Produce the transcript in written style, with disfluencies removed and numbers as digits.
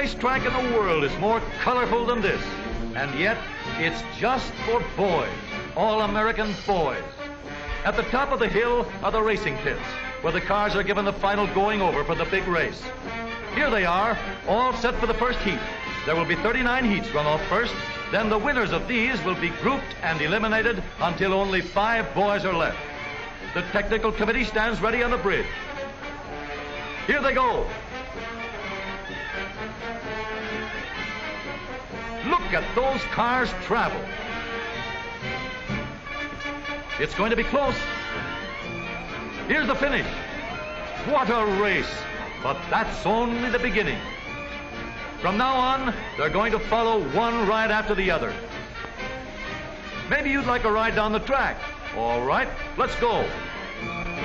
racetrack in the world is more colorful than this. And yet, it's just for boys, all American boys. At the top of the hill are the racing pits, where the cars are given the final going over for the big race. Here they are, all set for the first heat. There will be 39 heats run off first. Then the winners of these will be grouped and eliminated until only 5 boys are left. The technical committee stands ready on the bridge. Here they go. Look at those cars travel. It's going to be close. Here's the finish. What a race! But that's only the beginning. From now on, they're going to follow one ride after the other. Maybe you'd like a ride down the track. All right, let's go.